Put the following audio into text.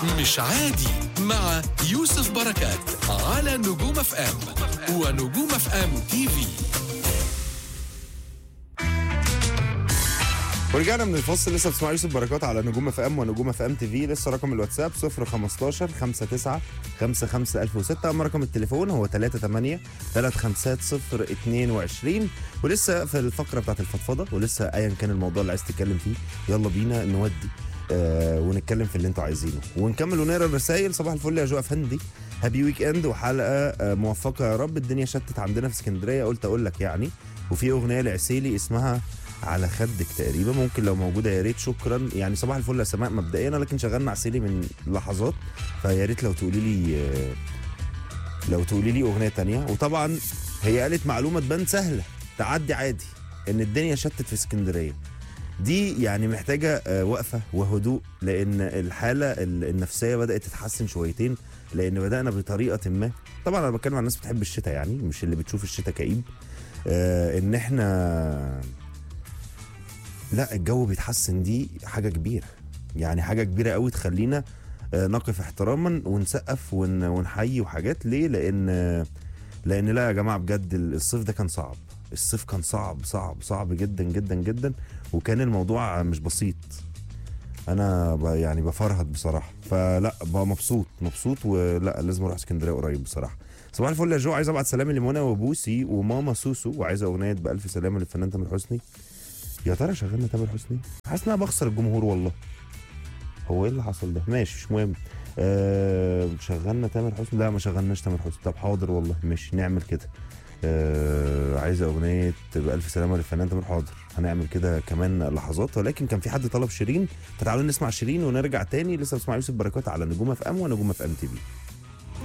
مش عادي مع يوسف بركات على نجوم اف ام ونجوم اف ام تي في. ورجعنا من الفصل. لسه بتسمع يوسف بركات على نجوم اف ام ونجوم اف ام تي في. لسه رقم الواتساب 015 59 55 1006. اما رقم التليفون هو 38 350 ولسه في الفقره بتاعت الفضفضه، ولسه ايا كان الموضوع اللي عايز تتكلم فيه يلا بينا نودي ونتكلم في اللي انتوا عايزينه ونكمل ونقرا الرسايل. صباح الفل يا جو افندي، هابي ويك اند وحلقه موفقه يا رب. الدنيا شتت عندنا في اسكندريه، قلت اقول لك يعني. وفي اغنيه لعسيلي اسمها على خدك تقريبا، ممكن لو موجوده يا ريت. شكرا يعني. صباح الفل يا سماء مبدئيا، لكن شغلنا عسيلي من لحظات، فيا ريت لو تقولي لي اغنيه تانية. وطبعا هي قالت معلومه تبان سهله تعدي عادي، ان الدنيا شتت في اسكندريه. دي يعني محتاجه وقفه وهدوء، لان الحاله النفسيه بدات تتحسن شويتين، لان بدانا بطريقه ما. طبعا انا بتكلم عن الناس بتحب الشتاء، يعني مش اللي بتشوف الشتاء كئيب. ان احنا لا، الجو بيتحسن، دي حاجه كبيره، يعني حاجه كبيره قوي تخلينا نقف احتراما ونسقف ونحيي وحاجات. ليه؟ لان لا يا جماعه بجد الصيف ده كان صعب. الصيف كان صعب جدا جدا جدا، وكان الموضوع مش بسيط. انا يعني بفرهد بصراحه، فلا بقى مبسوط ولا لازم اروح اسكندريه قريب بصراحه. صباح الفل يا جو، عايز ابعت سلامي لمنى وبوسي وماما سوسو، وعايز اغنيه بالف سلامه للفنان تامر حسني. يا ترى شغلنا تامر حسني؟ حاسس ان انا بخسر الجمهور والله. هو ايه اللي حصل ده؟ ماشي مش مهم. شغلنا تامر حسني؟ لا ما شغلناش تامر حسني. طب حاضر والله، مش نعمل كده. عايز اغنيه بالف سلامه للفنان تامر، حاضر هنعمل كده كمان لحظات. ولكن كان في حد طلب شيرين، فتعالوا نسمع شيرين ونرجع تاني. لسه بسمع يوسف بركات على نجوم اف ام ونجوم اف ام تي في.